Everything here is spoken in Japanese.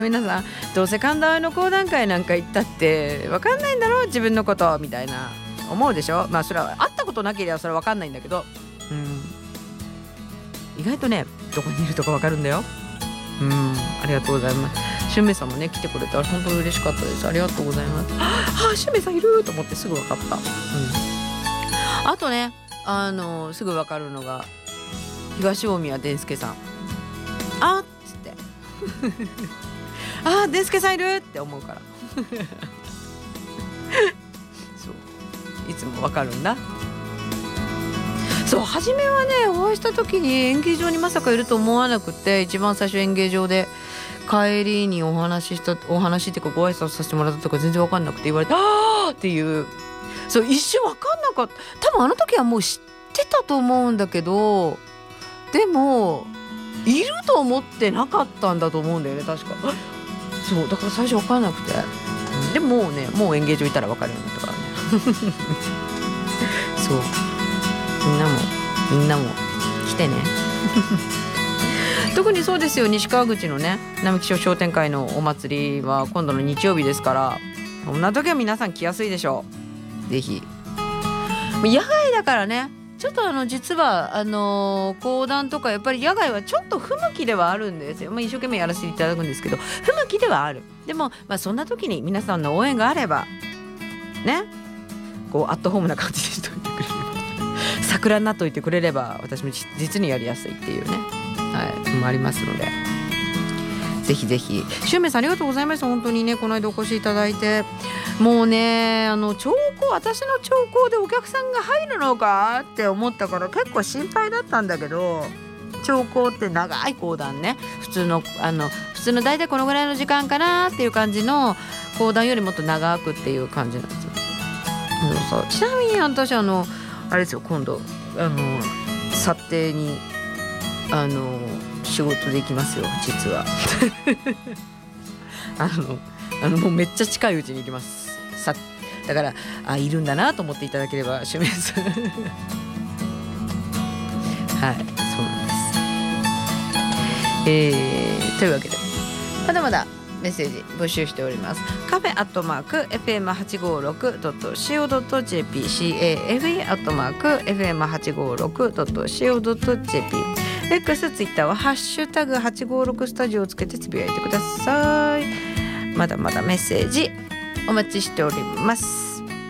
皆さんどうせ神田愛の講談会なんか行ったって分かんないんだろう自分のことみたいな思うでしょ。まあそれは会ったことなければそれは分かんないんだけど、意外とねどこにいるとか分かるんだよ。ありがとうございます。しゅんめいさんもね来てくれたら本当に嬉しかったです。ありがとうございます。しゅんめいさんいると思ってすぐ分かった。あとねすぐ分かるのが東大宮伝介さん。っつって伝介さんいるって思うからそういつもわかるんだ。そう初めはねお会いした時に演芸場にまさかいると思わなくて、一番最初演芸場で帰りにお話っていうかご挨拶させてもらったとか全然わかんなくて言われてっていう、そう一瞬わかんなかった。多分あの時はもう知ってたと思うんだけど、でもいると思ってなかったんだと思うんだよね確か。そうだから最初分からなくて、でももう演芸場いたら分かるようになったからねそうみんなも来てね特にそうですよ、西川口のね並木町商店会のお祭りは今度の日曜日ですから、こんな時は皆さん来やすいでしょう。ぜひ野外だからね、ちょっと実は講談とかやっぱり野外はちょっと不向きではあるんですよ。一生懸命やらせていただくんですけど不向きではある。でもそんな時に皆さんの応援があればね、こうアットホームな感じにしといてくれれば桜になっといてくれれば私も実にやりやすいっていうね、もありますので、ぜひぜひ。しゅんめいさんありがとうございました。本当にねこの間お越しいただいて、もうね私の兆候でお客さんが入るのかって思ったから結構心配だったんだけど、兆候って長い講談ね、普通の大体このぐらいの時間かなっていう感じの講談よりもっと長くっていう感じなんですよ。ちなみに私あれですよ、今度査定に仕事で行きますよ実はもうめっちゃ近いうちに行きます。だからいるんだなと思っていただければしゅんめいさんはい、そうなんです。というわけでまだまだメッセージ募集しております。カフェ@fm856.co.jp cafe@fm856.co.jp レックスツイッターはハッシュタグ856スタジオをつけてつぶやいてください。まだまだメッセージお待ちしております。